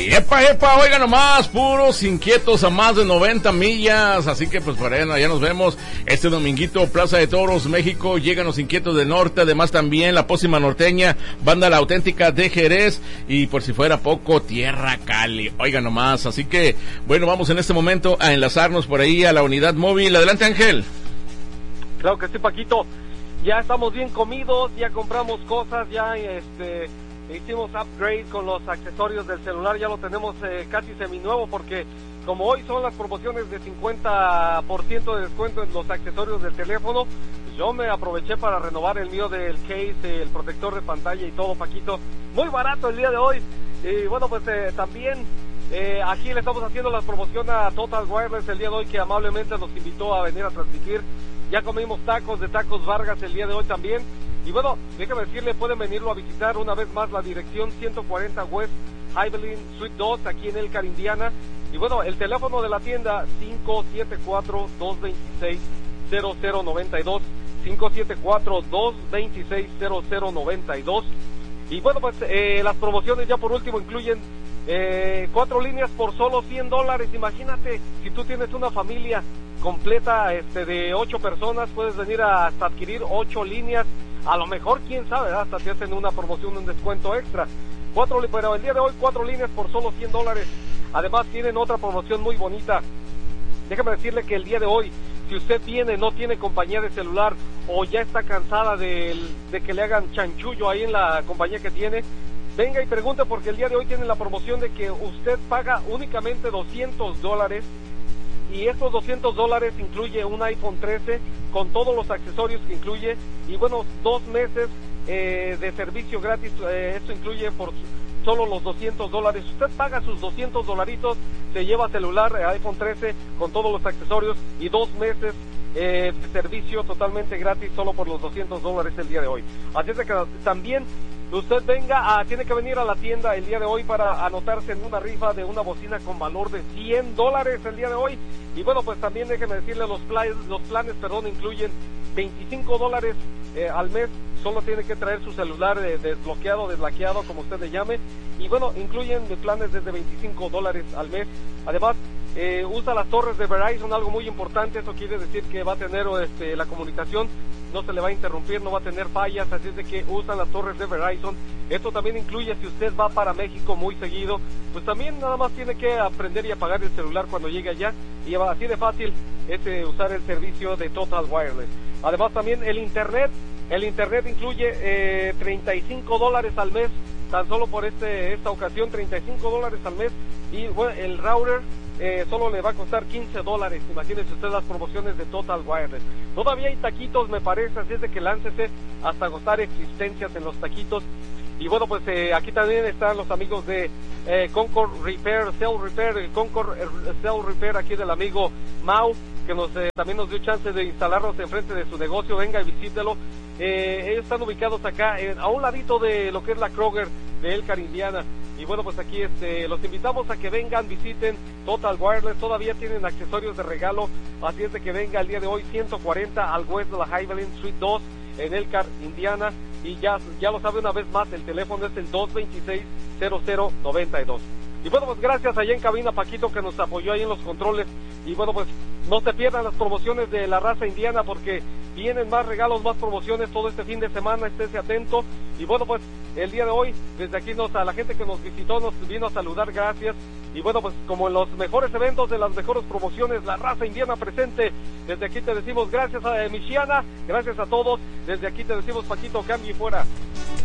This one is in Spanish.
Epa, oiga nomás, puros inquietos a más de 90 millas, así que pues para allá nos vemos este dominguito, Plaza de Toros, México, llegan los inquietos del norte, además también la Pócima Norteña, Banda La Auténtica de Jerez, y por si fuera poco, Tierra Cali, oiga nomás, así que, bueno, vamos en este momento a enlazarnos por ahí a la unidad móvil. Adelante, Ángel. Claro que sí, Paquito, ya estamos bien comidos, ya compramos cosas, ya hicimos upgrade con los accesorios del celular, ya lo tenemos casi seminuevo, porque como hoy son las promociones de 50% de descuento en los accesorios del teléfono, yo me aproveché para renovar el mío del case, el protector de pantalla y todo, Paquito, muy barato el día de hoy. Y bueno, pues también aquí le estamos haciendo la promoción a Total Wireless el día de hoy, que amablemente nos invitó a venir a transmitir. Ya comimos tacos de Tacos Vargas el día de hoy también. Y bueno, déjame decirle, pueden venirlo a visitar una vez más, la dirección 140 West Highland Suite 2, aquí en Elkhart, Indiana. Y bueno, el teléfono de la tienda, 574-226-0092, 574-226-0092. Y bueno, pues las promociones ya por último incluyen 4 líneas por solo $100. Imagínate, si tú tienes una familia completa de 8 personas, puedes venir hasta adquirir 8 líneas. A lo mejor, quién sabe, hasta te hacen una promoción, un descuento extra. Pero el día de hoy 4 líneas por solo $100. Además tienen otra promoción muy bonita. Déjame decirle que el día de hoy, si usted no tiene compañía de celular, o ya está cansada de que le hagan chanchullo ahí en la compañía que tiene, venga y pregunte, porque el día de hoy tienen la promoción de que usted paga únicamente $200, y estos $200 incluye un iPhone 13 con todos los accesorios que incluye, y bueno, 2 meses de servicio gratis. Esto incluye por solo los $200. Usted paga sus $200, se lleva celular, iPhone 13 con todos los accesorios y 2 meses de servicio totalmente gratis solo por los $200 el día de hoy. Así es de que también usted tiene que venir a la tienda el día de hoy para anotarse en una rifa de una bocina con valor de $100 el día de hoy. Y bueno, pues también déjeme decirle, los planes incluyen $25 al mes. Solo tiene que traer su celular desbloqueado, deslaqueado, como usted le llame. Y bueno, incluyen planes desde $25 al mes. Además, usa las torres de Verizon, algo muy importante. Eso quiere decir que va a tener la comunicación, no se le va a interrumpir, no va a tener fallas, así es de que usan las torres de Verizon. Esto también incluye, si usted va para México muy seguido, pues también nada más tiene que aprender y apagar el celular cuando llegue allá, y así de fácil es usar el servicio de Total Wireless. Además también el internet incluye $35 al mes, tan solo por esta ocasión, $35 al mes, y bueno, el router solo le va a costar $15. Imagínense usted las promociones de Total Wireless. Todavía hay taquitos, me parece, así es de que láncese hasta agotar existencias en los taquitos. Y bueno, pues aquí también están los amigos de Concord Repair, Cell Repair, Concord Cell Repair, aquí del amigo Mau, que también nos dio chance de instalarnos enfrente de su negocio. Venga y visítelo. Ellos están ubicados acá, a un ladito de lo que es la Kroger de Elkhart, Indiana. Y bueno, pues aquí los invitamos a que vengan, visiten Total Wireless. Todavía tienen accesorios de regalo, así es de que venga el día de hoy, 140 al West de la Highland Suite 2 en Elkhart, Indiana. Y ya lo sabe una vez más, el teléfono es el 226-0092. Y bueno, pues gracias allá en cabina, Paquito, que nos apoyó ahí en los controles. Y bueno, pues no se pierdan las promociones de la raza indiana, porque vienen más regalos, más promociones todo este fin de semana. Estése atento. Y bueno, pues el día de hoy, desde aquí a la gente que nos visitó, nos vino a saludar, gracias. Y bueno, pues como en los mejores eventos de las mejores promociones, la raza indiana presente. Desde aquí te decimos gracias a Michiana, gracias a todos. Desde aquí te decimos, Paquito, cambie y fuera.